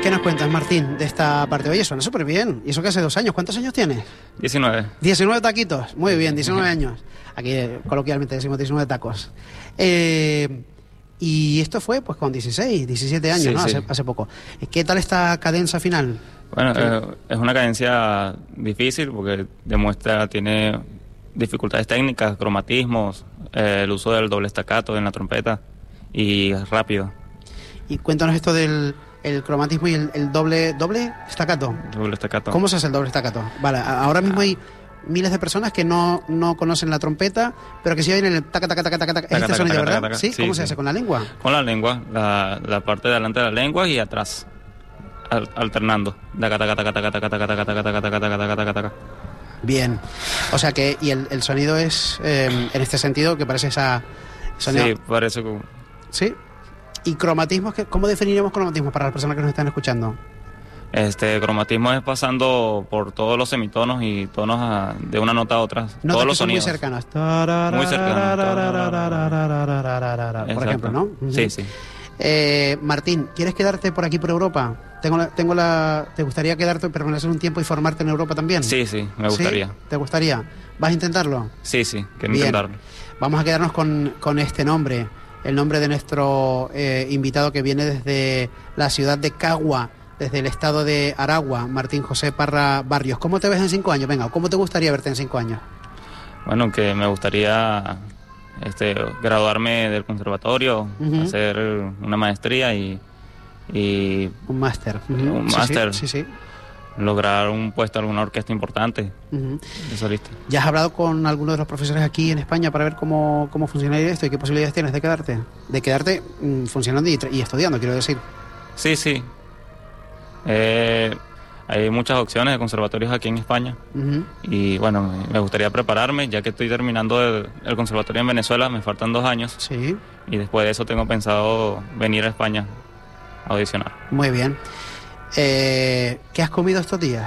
¿Qué nos cuentas, Martín, de esta parte? Oye, suena súper bien. ¿Y eso que hace 2 años? ¿Cuántos años tienes? 19. 19 taquitos. Muy bien, 19 años. Aquí coloquialmente decimos 19 tacos. Y esto fue pues con 16, 17 años, sí, ¿no? Sí. Hace poco. ¿Qué tal esta cadencia final? Bueno, es una cadencia difícil porque tiene dificultades técnicas, cromatismos, el uso del doble staccato en la trompeta y rápido. Y cuéntanos esto del cromatismo y el doble staccato. Doble staccato. ¿Cómo se hace el doble staccato? Vale, ahora mismo hay miles de personas que no conocen la trompeta, pero que sí oyen el taca, taca, taca, taca, taca. Es este sonido, ¿verdad? ¿Sí? ¿Cómo se hace? ¿Con la lengua? Con la lengua, la parte de adelante de la lengua y atrás, alternando. Taca, taca, taca, taca, taca, taca, taca, taca, taca, taca, taca, taca, taca. Bien. O sea que, y el sonido es, en este sentido, que parece esa... Sonido... Sí, parece como... ¿Sí? ¿Y cromatismos? ¿Cómo definiríamos cromatismos para las personas que nos están escuchando? Cromatismo es pasando por todos los semitonos y tonos de una nota a otra. Todos los sonidos. Muy cercanos. Muy cercanos. Por ejemplo, ¿no? Sí, sí. Martín, ¿quieres quedarte por aquí por Europa? ¿Te gustaría quedarte, permanecer un tiempo y formarte en Europa también? Sí, me gustaría. ¿Sí? ¿Te gustaría? ¿Vas a intentarlo? Sí, quiero intentarlo. Vamos a quedarnos con este nombre, el nombre de nuestro invitado que viene desde la ciudad de Cagua, desde el estado de Aragua, Martín José Parra Barrios. ¿Cómo te ves en 5 años? Venga, ¿cómo te gustaría verte en 5 años? Bueno, que me gustaría graduarme del conservatorio, hacer una maestría y un máster. Un máster. Sí. Lograr un puesto en alguna orquesta importante de solista. ¿Ya has hablado con alguno de los profesores aquí en España para ver cómo funcionaría esto y qué posibilidades tienes de quedarte? De quedarte funcionando y estudiando, quiero decir. Sí. Hay muchas opciones de conservatorios aquí en España y bueno, me gustaría prepararme ya que estoy terminando el conservatorio en Venezuela, me faltan 2 años. Sí. Y después de eso tengo pensado venir a España a audicionar. Muy bien. ¿Qué has comido estos días?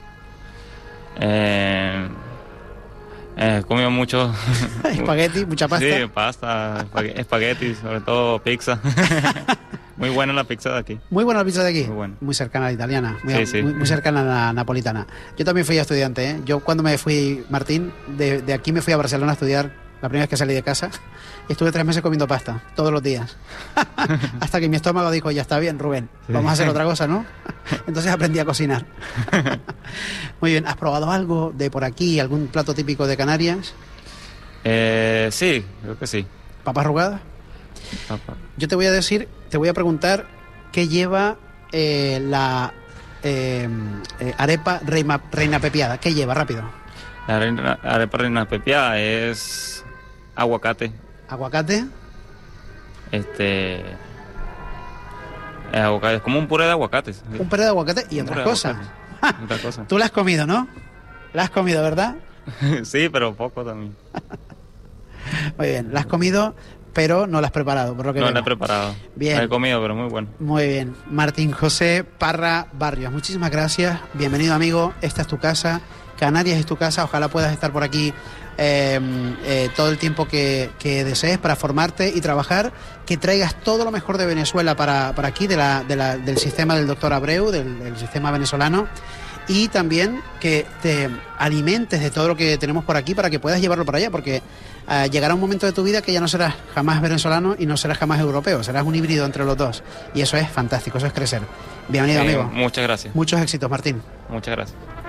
He comido mucho. Espagueti, mucha pasta. Sí, pasta, espagueti, sobre todo pizza. Muy buena la pizza de aquí. Muy buena la pizza de aquí. Muy buena. Muy cercana a la italiana. Sí. Muy cercana a la napolitana. Yo también fui estudiante, ¿eh? Yo cuando me fui, Martín, de aquí me fui a Barcelona a estudiar, la primera vez que salí de casa, y estuve 3 meses comiendo pasta, todos los días. Hasta que mi estómago dijo, ya está bien, Rubén, vamos a hacer otra cosa, ¿no? Entonces aprendí a cocinar. Muy bien, ¿has probado algo de por aquí, algún plato típico de Canarias? Sí, creo que sí. ¿Papas arrugadas? Yo te voy a preguntar qué lleva la arepa reina pepiada. ¿Qué lleva? Rápido. La arepa reina pepiada es aguacate. ¿Aguacate? Aguacate, es como un puré de aguacates. Un puré de aguacate y otras cosas. Otra cosa. Tú la has comido, ¿no? La has comido, ¿verdad? Sí, pero poco también. Muy bien, la has comido, pero no la has preparado, por lo que no veo. la he preparado. Bien. La he comido, pero muy bueno. Muy bien. Martín José Parra Barrios, muchísimas gracias. Bienvenido, amigo. Esta es tu casa. Canarias es tu casa. Ojalá puedas estar por aquí todo el tiempo que desees para formarte y trabajar. Que traigas todo lo mejor de Venezuela para aquí, del sistema del doctor Abreu, del sistema venezolano. Y también que te alimentes de todo lo que tenemos por aquí para que puedas llevarlo para allá, porque llegará un momento de tu vida que ya no serás jamás venezolano y no serás jamás europeo, serás un híbrido entre los dos. Y eso es fantástico, eso es crecer. Bienvenido, amigo. Muchas gracias. Muchos éxitos, Martín. Muchas gracias.